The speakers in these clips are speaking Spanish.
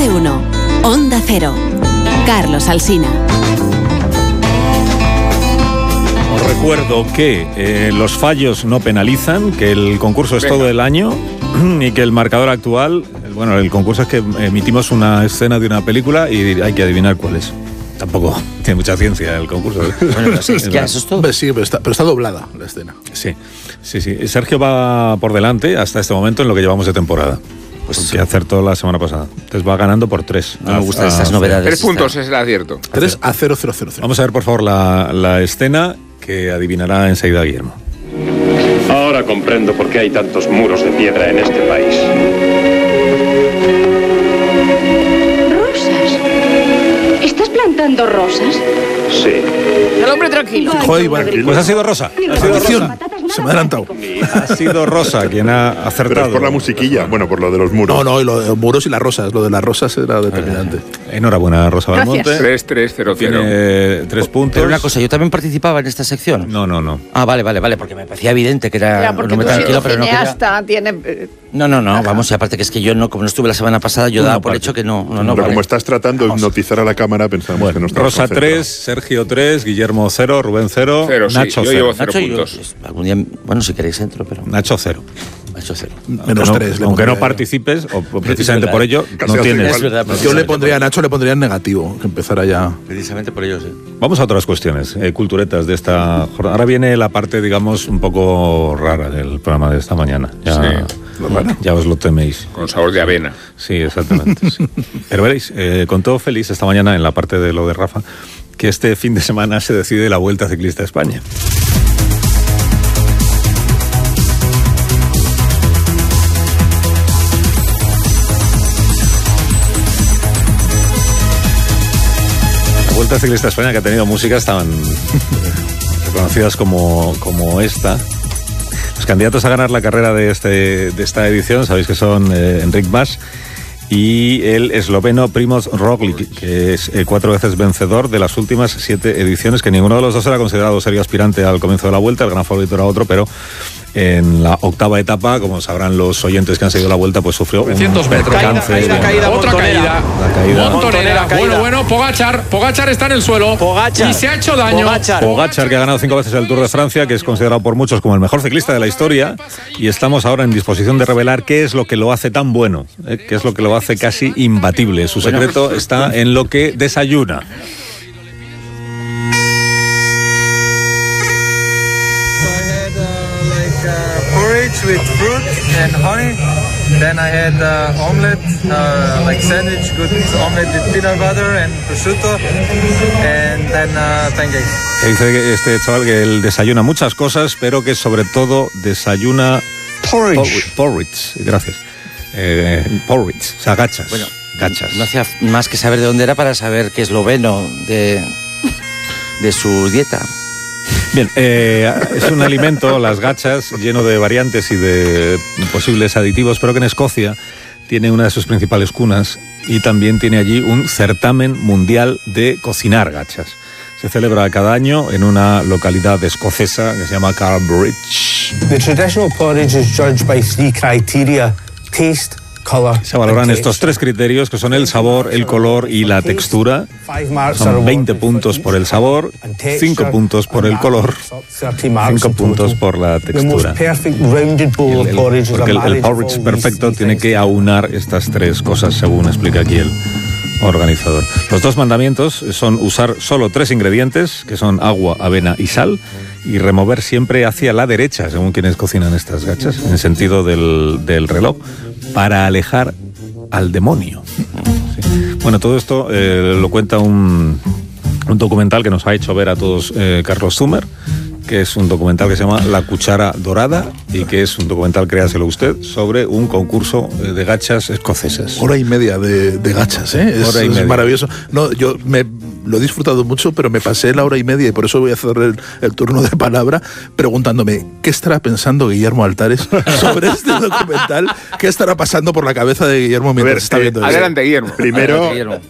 de uno. Onda Cero. Carlos Alsina. Os recuerdo que los fallos no penalizan, que el concurso es todo el año y que el marcador actual, bueno, el concurso es que emitimos una escena de una película y hay que adivinar cuál es. Tampoco tiene mucha ciencia el concurso. Bueno, sí, es que eso es todo. Sí, pero está doblada la escena. Sí. Sergio va por delante hasta este momento en lo que llevamos de temporada. Pues que acertó la semana pasada. Entonces va ganando por 3. No me gustan estas novedades. 3 puntos es el acierto. 3-0-0-0. Vamos a ver, por favor, la escena que adivinará enseguida Guillermo. Ahora comprendo por qué hay tantos muros de piedra en este país. ¿Rosas? ¿Estás plantando rosas? Sí. El hombre tranquilo. Joder, Iván. Pues ha sido Rosa. Se me ha adelantado. Ha sido Rosa quien ha acertado. Pero es por la musiquilla, bueno, por lo de los muros. No, y lo de los muros y las rosas. Lo de las rosas era determinante. Enhorabuena, Rosa Belmonte. 3-3-0-0. Tiene 3 puntos. Pero una cosa, ¿yo también participaba en esta sección? No. Ah, vale, porque me parecía evidente que era... Ya, porque no me tranquilo, pero no cineasta tiene... No, vamos, y aparte que es que yo no, como no estuve la semana pasada, yo daba por hecho que no. Pero vale. como estás tratando de hipnotizar a la cámara, pensamos que no estamos Rosa 3, Sergio 3, Guillermo 0, Rubén 0, 0, sí, Nacho yo 0. llevo 0 Nacho, puntos. Algún día, bueno, si queréis entro, pero... Nacho 0. Nacho 0. Menos 3. Aunque no participes, o precisamente por ello, no tienes. Es verdad. Yo le pondría a Nacho, le pondría en negativo, que empezara ya. Precisamente por ello, sí. Vamos a otras cuestiones, culturetas de esta jornada. Ahora viene la parte, digamos, un poco rara del programa de esta mañana. Ya os lo teméis. Con sabor de avena. Sí, exactamente. Sí. Pero veréis, contó Félix esta mañana en la parte de lo de Rafa, que este fin de semana se decide la Vuelta Ciclista a España. La Vuelta Ciclista a España, que ha tenido músicas tan reconocidas como esta. Los candidatos a ganar la carrera de esta edición, sabéis que son Enric Mas y el esloveno Primož Roglič, que es 4 veces vencedor de las últimas 7 ediciones, que ninguno de los dos era considerado serio aspirante al comienzo de la Vuelta. El gran favorito era otro, pero en la octava etapa, como sabrán los oyentes que han seguido la Vuelta, pues sufrió un percance. Otra caída. Montonera. Bueno, Pogačar está en el suelo. Y se ha hecho daño. Pogačar, que ha ganado 5 veces el Tour de Francia, que es considerado por muchos como el mejor ciclista de la historia, y estamos ahora en disposición de revelar qué es lo que lo hace tan bueno, qué es lo que lo hace casi imbatible. Su secreto está en lo que desayuna. With fruit and honey. Then I had omelette, like sandwich, good omelette with peanut butter and prosciutto, and then pancakes. Dice que este chaval que él desayuna muchas cosas, pero que sobre todo desayuna porridge. Gracias. Porridge, o sea, gachas. Bueno, gachas. No hacía más que saber de dónde era para saber que esloveno de su dieta. Bien, es un alimento, las gachas, lleno de variantes y de posibles aditivos, pero que en Escocia tiene una de sus principales cunas y también tiene allí un certamen mundial de cocinar gachas. Se celebra cada año en una localidad escocesa que se llama Carbridge. The traditional porridge is judged by 3 criteria: taste, color. Se valoran estos 3 criterios, que son el sabor, el color y la textura. Son 20 puntos por el sabor, 5 puntos por el color, 5 puntos por la textura. Porque el porridge perfecto tiene que aunar estas 3 cosas, según explica aquí el organizador. Los 2 mandamientos son usar solo 3 ingredientes, que son agua, avena y sal, y remover siempre hacia la derecha, según quienes cocinan estas gachas, en sentido del reloj, para alejar al demonio. Sí. Bueno, todo esto lo cuenta un documental que nos ha hecho ver a todos Carlos Zumer, que es un documental que se llama La Cuchara Dorada y que es un documental, créaselo usted, sobre un concurso de gachas escocesas. Hora y media de gachas, ¿eh? Es maravilloso. No, yo lo he disfrutado mucho, pero me pasé la hora y media y por eso voy a hacer el turno de palabra preguntándome ¿qué estará pensando Guillermo Altares sobre este documental? ¿Qué estará pasando por la cabeza de Guillermo mientras está viendo esto? Adelante, Guillermo. Primero,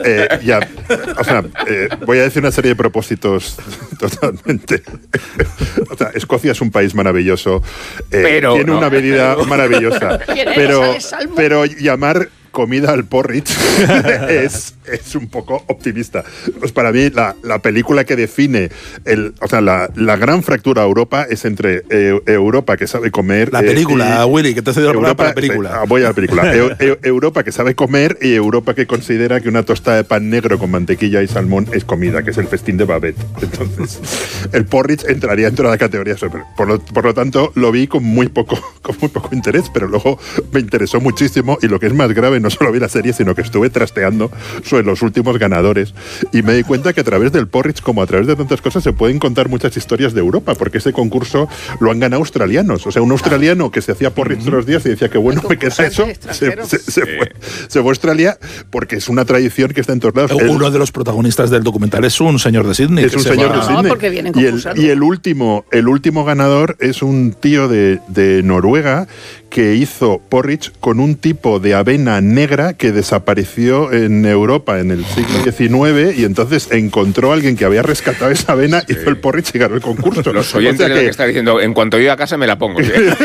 voy a decir una serie de propósitos totalmente. O sea, Escocia es un país maravilloso, tiene una medida maravillosa, pero llamar comida al Porridge es un poco optimista. Pues para mí la película que define la gran fractura a Europa es entre Europa que sabe comer... La película, Willy, que te has cedido la palabra para la película. Voy a la película. Europa que sabe comer y Europa que considera que una tostada de pan negro con mantequilla y salmón es comida, que es el festín de Babette. Entonces, el Porridge entraría dentro de la categoría sobre. Por lo tanto, lo vi con muy poco interés, pero luego me interesó muchísimo y lo que es más grave, no solo vi la serie, sino que estuve trasteando sobre los últimos ganadores y me di cuenta que a través del Porridge, como a través de tantas cosas, se pueden contar muchas historias de Europa, porque ese concurso lo han ganado australianos. O sea, un australiano que se hacía Porridge todos los días y decía que bueno me queda eso, se fue a Australia porque es una tradición que está en todos lados. Uno de los protagonistas del documental es un señor de Sydney. Es un señor de Sydney. Porque vienen y el último ganador es un tío de Noruega que hizo porridge con un tipo de avena negra que desapareció en Europa en el siglo XIX y entonces encontró a alguien que había rescatado esa avena, hizo el porridge y ganó el concurso. Los oyentes que están diciendo, en cuanto yo a casa me la pongo.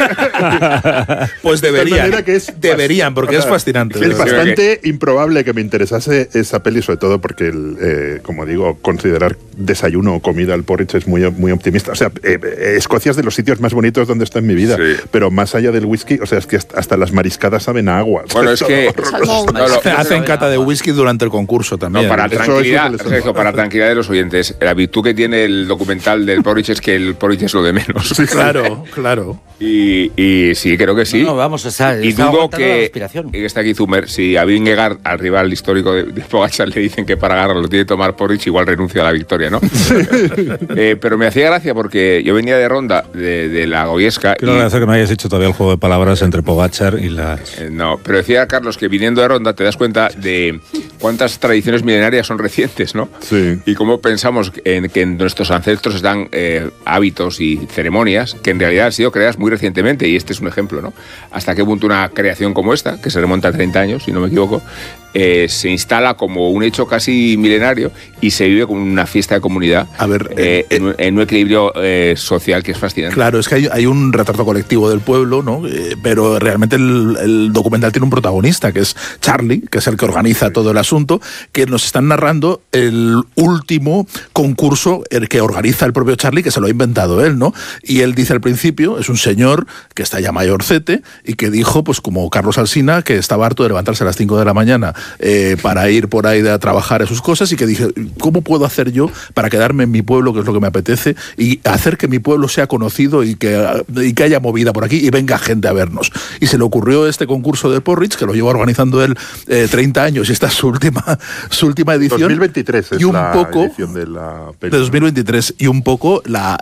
Pues deberían, porque es fascinante. Es bastante improbable que me interesase esa peli, sobre todo porque, como digo, considerar desayuno o comida al porridge es muy, muy optimista. O sea, Escocia es de los sitios más bonitos donde está en mi vida, pero más allá del whisky, o sea, es que hasta las mariscadas saben a agua. Bueno, es que hacen cata de whisky durante el concurso también. No, para tranquilidad de los oyentes, la virtud que tiene el documental del porridge es que el porridge es lo de menos. Sí, claro. Y sí, creo que sí. No, vamos, y dudo que está aquí Zumer, si a Vingegaard, al rival histórico de Pogačar, le dicen que para ganarlo lo tiene que tomar porridge, igual renuncia a la victoria, ¿no? Pero me hacía gracia porque yo venía de ronda de la Goviesca. Quiero agradecer que no hayas hecho todavía el juego de palabras entre Pogačar y las... No, pero decía Carlos que viniendo de ronda te das cuenta de cuántas tradiciones milenarias son recientes, ¿no? Sí. Y cómo pensamos que en nuestros ancestros están hábitos y ceremonias que en realidad han sido creadas muy recientemente, y este es un ejemplo, ¿no? Hasta qué punto una creación como esta, que se remonta a 30 años, si no me equivoco, se instala como un hecho casi milenario y se vive como una fiesta de comunidad en un equilibrio social que es fascinante. Claro, es que hay un retrato colectivo del pueblo, ¿no? Pero realmente el documental tiene un protagonista, que es Charlie, que es el que organiza todo el asunto, que nos están narrando el último concurso, el que organiza el propio Charlie, que se lo ha inventado él, ¿no? Y él dice al principio, es un señor que está ya mayorcete y que dijo, pues como Carlos Alsina, que estaba harto de levantarse a las 5 de la mañana para ir por ahí a trabajar a sus cosas, y que dije, ¿cómo puedo hacer yo para quedarme en mi pueblo, que es lo que me apetece, y hacer que mi pueblo sea conocido y que haya movida por aquí y venga gente a vernos? Y se le ocurrió este concurso de porridge, que lo lleva organizando él 30 años, y esta es su última edición. 2023 es y un la poco, edición de la película. De 2023, y un poco la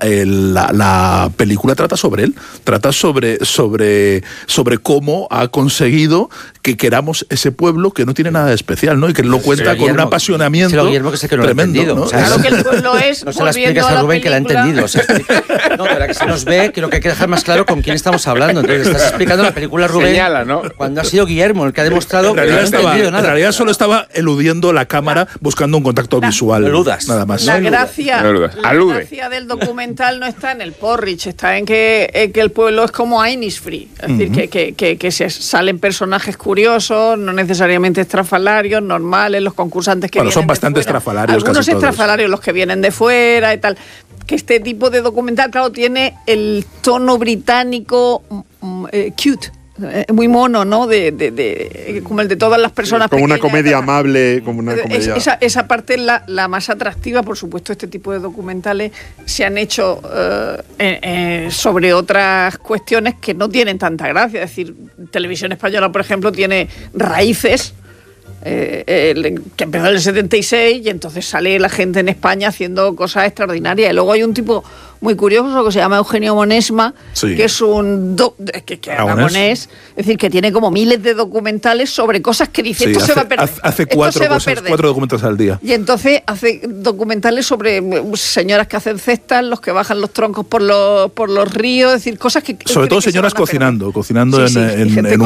película trata sobre él, trata sobre cómo ha conseguido que queramos ese pueblo que no tiene nada de especial, ¿no? Y que lo cuenta con un apasionamiento Guillermo, que sé que no tremendo, lo ha entendido, ¿no? O sea, claro que el pueblo es, no se las explicas a Rubén, que la ha entendido. O sea, no, de verdad que se nos ve, creo que hay que dejar más claro con quién estamos hablando. Entonces, estás explicando la película, Rubén, señala, ¿no? Cuando ha sido Guillermo el que ha demostrado que no ha entendido nada. En realidad solo estaba eludiendo la cámara, buscando un contacto visual. Nada más. La gracia del documental no está en el porridge, está en que el pueblo es como Innisfree. Es decir, que se salen personajes curiosos, no necesariamente estrafalarios, normales, los concursantes que vienen son bastante estrafalarios. Algunos estrafalarios, los que vienen de fuera y tal. Que este tipo de documental, claro, tiene el tono británico cute. Muy mono, ¿no? Como el de todas las personas como pequeñas, una comedia amable, como una comedia... Esa parte es la más atractiva. Por supuesto, este tipo de documentales se han hecho sobre otras cuestiones que no tienen tanta gracia. Es decir, Televisión Española, por ejemplo, tiene Raíces, que empezó en el 76, y entonces sale la gente en España haciendo cosas extraordinarias. Y luego hay un tipo muy curioso que se llama Eugenio Monesma, que es un aragonés, es decir, que tiene como miles de documentales sobre cosas que dice, esto se va a perder. Hace cuatro documentales al día. Y entonces hace documentales sobre señoras que hacen cestas, los que bajan los troncos por los ríos, es decir, cosas que... Sobre todo señoras cocinando en